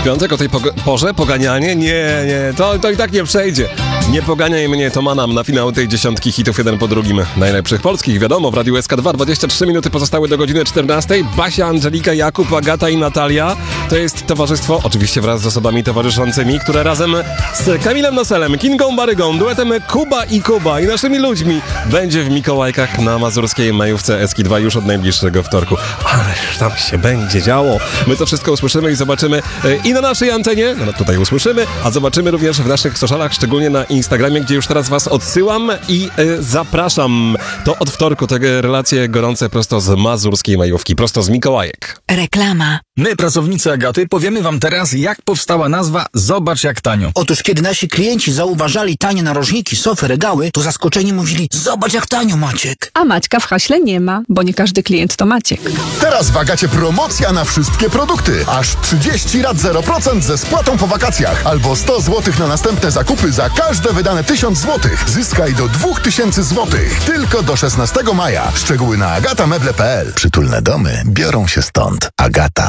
W piątek o tej porze poganianie? Nie, to i tak nie przejdzie. Nie poganiaj mnie, to manam na finał tej dziesiątki hitów jeden po drugim. Najlepszych polskich, wiadomo, w Radiu SK2. 23 minuty pozostały do godziny 14. Basia, Angelika, Jakub, Agata i Natalia. To jest towarzystwo, oczywiście wraz z osobami towarzyszącymi, które razem z Kamilem Noselem, Kingą Barygą, duetem Kuba i Kuba i naszymi ludźmi będzie w Mikołajkach na mazurskiej majówce SK2 już od najbliższego wtorku. Ależ tam się będzie działo. My to wszystko usłyszymy i zobaczymy i na naszej antenie, no tutaj usłyszymy, a zobaczymy również w naszych socialach, szczególnie na Instagramie, gdzie już teraz was odsyłam i zapraszam. To od wtorku te relacje gorące prosto z mazurskiej majówki, prosto z Mikołajek. Reklama. My, pracownicy Agaty, powiemy wam teraz, jak powstała nazwa Zobacz jak tanio. Otóż kiedy nasi klienci zauważali tanie narożniki, sofy, regały, to zaskoczeni mówili: zobacz jak tanio, Maciek. A Maćka w haśle nie ma, bo nie każdy klient to Maciek. Teraz w Agacie promocja na wszystkie produkty. Aż 30 rat 0% ze spłatą po wakacjach. Albo 100 zł na następne zakupy za każde wydane 1000 zł. Zyskaj do 2000 zł. Tylko do 16 maja. Szczegóły na agatameble.pl. Przytulne domy biorą się stąd. Agata.